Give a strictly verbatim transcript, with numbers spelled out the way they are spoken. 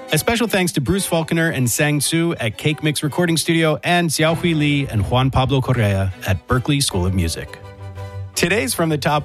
A special thanks to Bruce Faulconer and Sang Soo at Cake Mix Recording Studio and Xiaohui Li and Juan Pablo Correa at Berklee School of Music. Today's From the Top